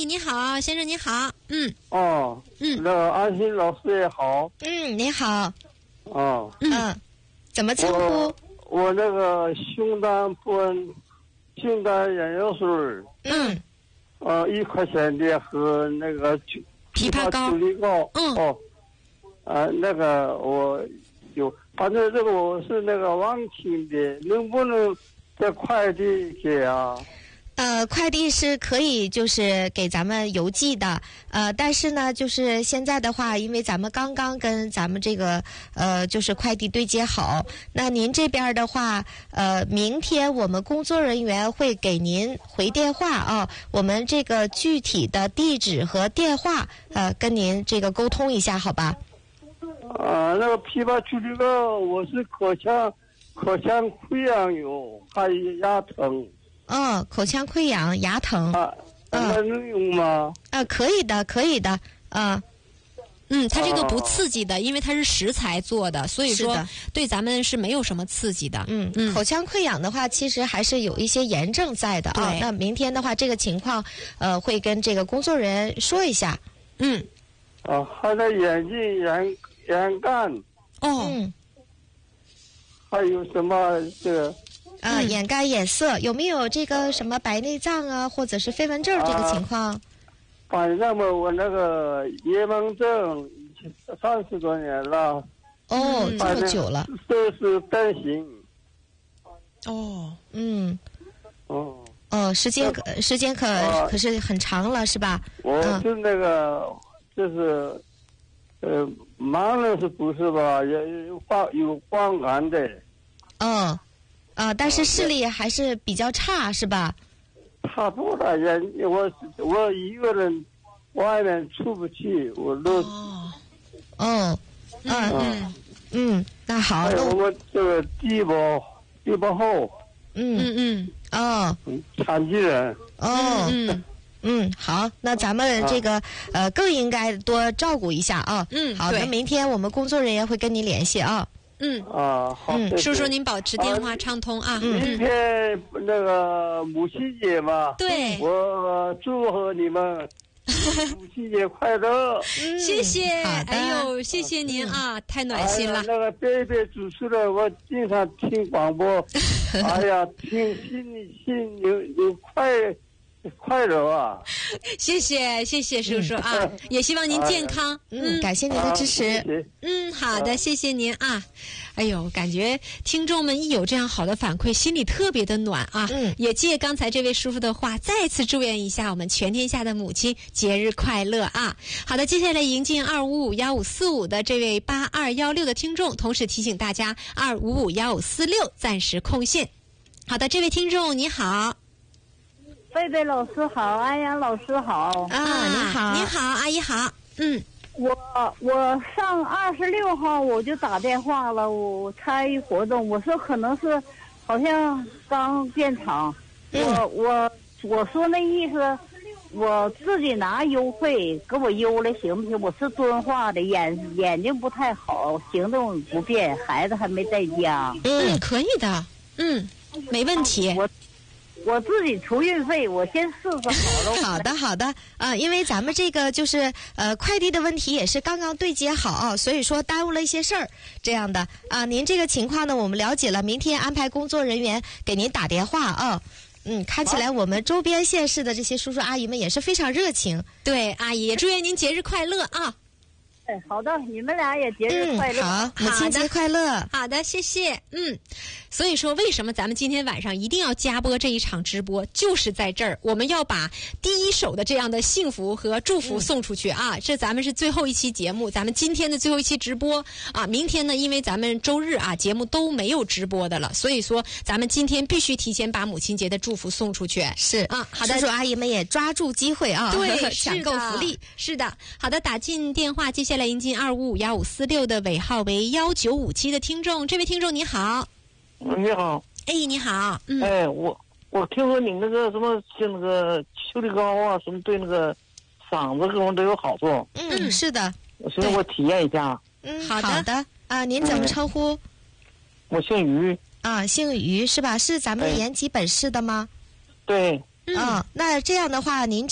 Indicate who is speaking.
Speaker 1: 你好，先生你好。
Speaker 2: 那个安心老师也好。
Speaker 1: 你好。怎么称呼？
Speaker 2: 我那个胸单不稳，胸单眼药水。1块钱的和那个
Speaker 1: 枇杷膏、
Speaker 2: 猪梨膏。那个我有，反正这个我是那个网听的，能不能在快递给啊？
Speaker 1: 快递是可以，就是给咱们邮寄的，但是呢，就是现在的话，因为咱们刚刚跟咱们这个就是快递对接好，那您这边的话，明天我们工作人员会给您回电话啊，我们这个具体的地址和电话，跟您这个沟通一下，好吧？
Speaker 2: 那个枇杷猪梨膏，我是口腔溃疡有，还有牙疼。
Speaker 1: 口腔溃疡、牙疼。
Speaker 2: 那能用吗？
Speaker 1: 可以的，可以的。
Speaker 3: 它这个不刺激的，因为它是食材做的，所以说对咱们是没有什么刺激的。
Speaker 1: 口腔溃疡的话，其实还是有一些炎症在的啊。那明天的话，这个情况会跟这个工作人员说一下。
Speaker 2: 还有眼睛眼干。还有什么这个？
Speaker 1: 眼干眼涩，有没有这个什么白内障啊，或者是飞蚊症这个情况？
Speaker 2: 反正我那个夜盲症30多年了。
Speaker 1: 这么久了。
Speaker 2: 都是担心。
Speaker 1: 时间可是很长了，是吧？
Speaker 2: 我是那个就是盲人是不是吧？有光感的。
Speaker 1: 但是视力还是比较差，是吧？
Speaker 2: 差不多了，我一个人外面出不去，我都。
Speaker 1: 那好。
Speaker 2: 还有我这个低保后。残疾人。
Speaker 1: 好，那咱们这个更应该多照顾一下啊。好，那明天我们工作人员会跟您联系啊。
Speaker 2: 好。
Speaker 3: 叔叔您保持电话畅通啊。
Speaker 2: 明天那个母亲节嘛。
Speaker 3: 对。
Speaker 2: 我祝贺你们母亲节快乐。
Speaker 3: 谢谢。哎呦，谢谢您啊，太暖心了。
Speaker 2: 那个贝贝主持人，我经常听广播。哎呀，听心有快乐啊！谢
Speaker 3: 谢叔叔啊，也希望您健康。
Speaker 1: 感谢您的支持。
Speaker 3: 好的，谢谢您啊。哎呦，感觉听众们一有这样好的反馈，心里特别的暖啊。也借刚才这位叔叔的话，再次祝愿一下我们全天下的母亲节日快乐啊。好的，接下来迎进255-1545的这位8216的听众，同时提醒大家255-1546暂时空线。好的，这位听众你好。
Speaker 4: 贝贝老师好，安阳老师好。
Speaker 1: 你好，
Speaker 3: 你好，阿姨好。
Speaker 4: 我上26号我就打电话了，我参与活动，我说可能是好像刚建厂。我说那意思，我自己拿优惠给我邮了行不行？我是敦化的，眼睛不太好，行动不便，孩子还没在家。
Speaker 3: 可以的。没问题。
Speaker 4: 我自己出运费，我先试试好了。
Speaker 1: 好的，因为咱们这个就是快递的问题也是刚刚对接好啊，所以说耽误了一些事儿，这样的啊。您这个情况呢，我们了解了，明天安排工作人员给您打电话啊。看起来我们周边县市的这些叔叔阿姨们也是非常热情。
Speaker 3: 对，阿姨也祝愿您节日快乐啊。
Speaker 4: 好的，你们俩也节日快乐。
Speaker 1: 好，母亲节快乐。
Speaker 3: 好的，谢谢。所以说为什么咱们今天晚上一定要加播这一场直播，就是在这儿，我们要把第一手的这样的幸福和祝福送出去啊。这咱们是最后一期节目，咱们今天的最后一期直播啊。明天呢，因为咱们周日啊节目都没有直播的了，所以说咱们今天必须提前把母亲节的祝福送出去。
Speaker 1: 是
Speaker 3: 啊，好的，
Speaker 1: 叔叔阿姨们也抓住机会啊，
Speaker 3: 对，
Speaker 1: 抢购福利。
Speaker 3: 是的，好的，打进电话，接下来迎进255-1546的尾号为1957的听众，这位听众你好。
Speaker 2: 你好。
Speaker 3: 你好。
Speaker 2: 我听说你那个什么那个秋梨膏啊，什么对那个嗓子各种都有好处。
Speaker 1: 是的。
Speaker 2: 所以我体验一下。
Speaker 1: 好的啊，您怎么称呼？
Speaker 2: 我姓于。
Speaker 1: 姓于是吧？是咱们延吉本市的吗？
Speaker 2: 对。
Speaker 1: 那这样的话，您